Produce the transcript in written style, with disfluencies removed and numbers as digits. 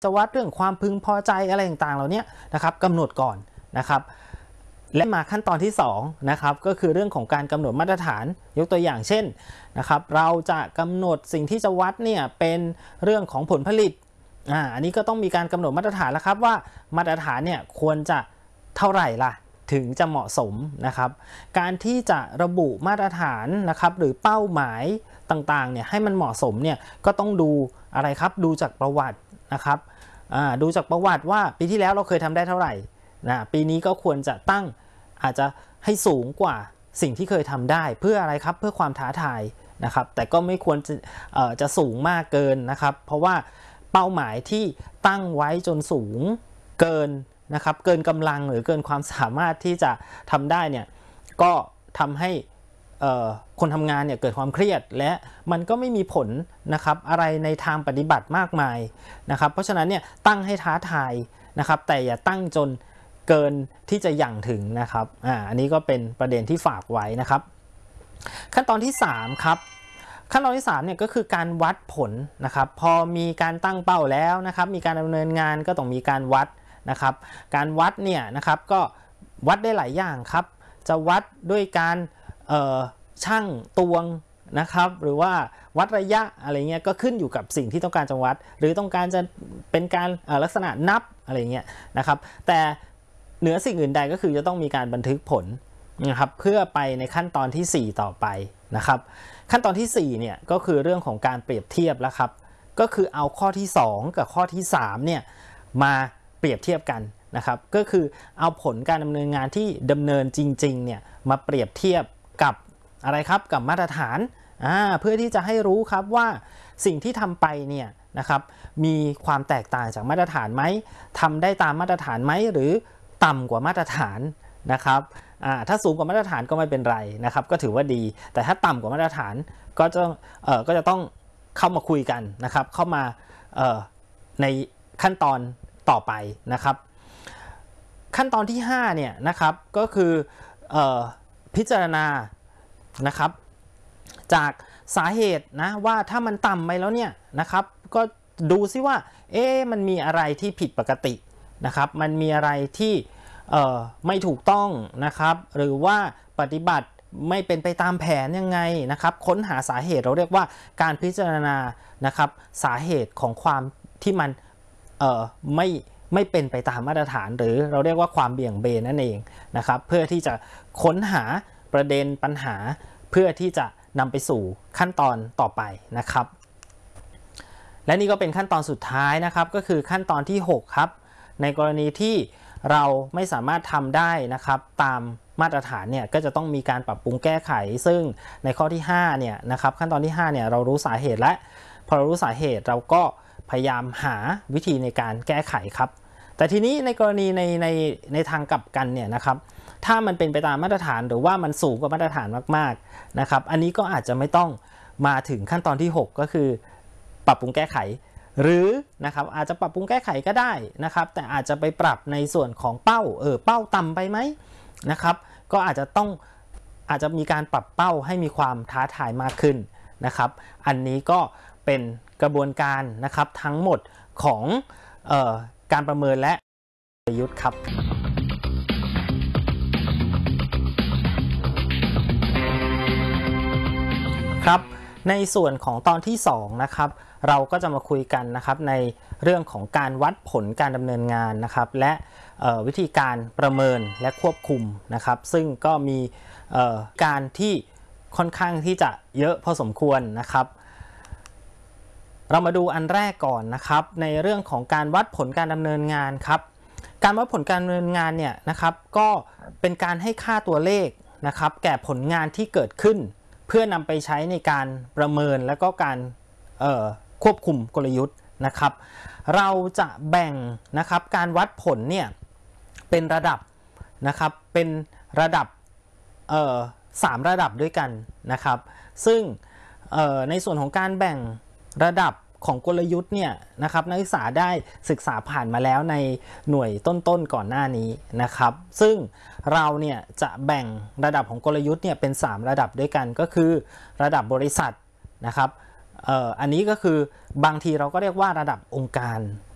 จะวัดเรื่องความพึงพอใจอะไรต่างๆเหล่านี้นะครับกำหนดก่อนนะครับและมาขั้นตอนที่2นะครับก็คือเรื่องของการกำหนดมาตรฐานยกตัวอย่างเช่นนะครับเราจะกำหนดสิ่งที่จะวัดเนี่ยเป็นเรื่องของผลผลิตอันนี้ก็ต้องมีการกำหนดมาตรฐานแล้วครับว่ามาตรฐานเนี่ยควรจะเท่าไหร่ล่ะถึงจะเหมาะสมนะครับการที่จะระบุมาตรฐานนะครับหรือเป้าหมายต่างๆเนี่ยให้มันเหมาะสมเนี่ยก็ต้องดูอะไรครับดูจากประวัตินะครับดูจากประวัติว่าปีที่แล้วเราเคยทำได้เท่าไหร่ปีนี้ก็ควรจะตั้งอาจจะให้สูงกว่าสิ่งที่เคยทำได้เพื่ออะไรครับเพื่อความท้าทายนะครับแต่ก็ไม่ควรจะสูงมากเกินนะครับเพราะว่าเป้าหมายที่ตั้งไว้จนสูงเกินนะครับเกินกำลังหรือเกินความสามารถที่จะทำได้เนี่ยก็ทำให้คนทำงานเนี่ยเกิดความเครียดและมันก็ไม่มีผลนะครับอะไรในทางปฏิบัติมากมายนะครับเพราะฉะนั้นเนี่ยตั้งให้ท้าทายนะครับแต่อย่าตั้งจนเกินที่จะยั่งถึงนะครับอันนี้ก็เป็นประเด็นที่ฝากไว้นะครับขั้นตอนที่3ครับขั้นตอนที่3เนี่ยก็คือการวัดผลนะครับพอมีการตั้งเป้าแล้วนะครับมีการดำเนินงานก็ต้องมีการวัดนะครับการวัดเนี่ยนะครับก็วัดได้หลายอย่างครับจะวัดด้วยการชั่งตวงนะครับหรือว่าวัดระยะอะไรเงี้ยก็ขึ้นอยู่กับสิ่งที่ต้องการจะวัดหรือต้องการจะเป็นการลักษณะนับอะไรเงี้ยนะครับแต่เหนือสิ่งอื่นใดก็คือจะต้องมีการบันทึกผลนะครับเพื่อไปในขั้นตอนที่4ต่อไปนะครับขั้นตอนที่4เนี่ยก็คือเรื่องของการเปรียบเทียบแล้วครับก็คือเอาข้อที่2กับข้อที่3เนี่ยมาเปรียบเทียบกันนะครับก็คือเอาผลการดำเนินงานที่ดำเนินจริงๆเนี่ยมาเปรียบเทียบกับอะไรครับกับมาตรฐานเพื่อที่จะให้รู้ครับว่าสิ่งที่ทำไปเนี่ยนะครับมีความแตกต่างจากมาตรฐานไหมทำได้ตามมาตรฐานไหมหรือต่ำกว่ามาตรฐานนะครับถ้าสูงกว่ามาตรฐานก็ไม่เป็นไรนะครับก็ถือว่าดีแต่ถ้าต่ำกว่ามาตรฐานก็จะต้องเข้ามาคุยกันนะครับเข้ามาในขั้นตอนต่อไปนะครับขั้นตอนที่5เนี่ยนะครับก็คือพิจารณานะครับจากสาเหตุนะว่าถ้ามันต่ำไปแล้วเนี่ยนะครับก็ดูซิว่ามันมีอะไรที่ผิดปกตินะครับมันมีอะไรที่ไม่ถูกต้องนะครับหรือว่าปฏิบัติไม่เป็นไปตามแผนยังไงนะครับค้นหาสาเหตุเราเรียกว่าการพิจารณานะครับสาเหตุของความที่มันไม่เป็นไปตามมาตรฐานหรือเราเรียกว่าความเบี่ยงเบนนั่นเองนะครับเพื่อที่จะค้นหาประเด็นปัญหาเพื่อที่จะนำไปสู่ขั้นตอนต่อไปนะครับและนี่ก็เป็นขั้นตอนสุดท้ายนะครับก็คือขั้นตอนที่6ครับในกรณีที่เราไม่สามารถทำได้นะครับตามมาตรฐานเนี่ยก็จะต้องมีการปรับปรุงแก้ไขซึ่งในข้อที่5เนี่ยนะครับขั้นตอนที่5เนี่ยเรารู้สาเหตุและพอเรารู้สาเหตุเราก็พยายามหาวิธีในการแก้ไขครับแต่ทีนี้ในกรณีในทางกลับกันเนี่ยนะครับถ้ามันเป็นไปตามมาตรฐานหรือว่ามันสูงกว่ามาตรฐานมากๆนะครับอันนี้ก็อาจจะไม่ต้องมาถึงขั้นตอนที่6ก็คือปรับปรุงแก้ไขหรือนะครับอาจจะปรับปรุงแก้ไขก็ได้นะครับแต่อาจจะไปปรับในส่วนของเป้าเป้าต่ำไปไหมนะครับก็อาจจะมีการปรับเป้าให้มีความท้าทายมากขึ้นนะครับอันนี้ก็เป็นกระบวนการนะครับทั้งหมดของการประเมินและกลยุทธ์ครับครับในส่วนของตอนที่2นะครับเราก็จะมาคุยกันนะครับในเรื่องของการวัดผลการดำเนินงานนะครับและวิธีการประเมินและควบคุมนะครับซึ่งก็มีการที่ค่อนข้างที่จะเยอะพอสมควรนะครับเรามาดูอันแรกก่อนนะครับในเรื่องของการวัดผลการดำเนินงานครับการวัดผลการดำเนินงานเนี่ยนะครับก็เป็นการให้ค่าตัวเลขนะครับแก่ผลงานที่เกิดขึ้นเพื่อนำไปใช้ในการประเมินและก็การควบคุมกลยุทธ์นะครับเราจะแบ่งนะครับการวัดผลเนี่ยเป็นระดับนะครับเป็นระดับ3ระดับด้วยกันนะครับซึ่งในส่วนของการแบ่งระดับของกลยุทธ์เนี่ยนะครับนักศึกษาได้ศึกษาผ่านมาแล้วในหน่วยต้นๆก่อนหน้านี้นะครับซึ่งเราเนี่ยจะแบ่งระดับของกลยุทธ์เนี่ยเป็น3ระดับด้วยกันก็คือระดับบริษัทนะครับอันนี้ก็คือบางทีเราก็เรียกว่าระดับองค์การ